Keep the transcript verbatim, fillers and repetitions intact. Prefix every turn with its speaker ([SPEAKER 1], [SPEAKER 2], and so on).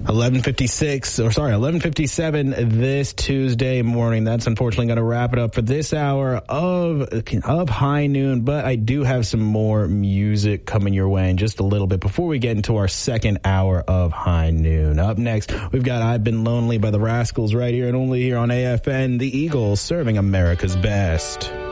[SPEAKER 1] eleven fifty-six, or sorry, eleven fifty-seven this Tuesday morning. That's unfortunately going to wrap it up for this hour of, of High Noon, but I do have some more music coming your way in just a little bit before we get into our second hour of High Noon. Up next, we've got I've Been Lonely by the Rascals right here and only here on A F N, the Eagles serving America's best.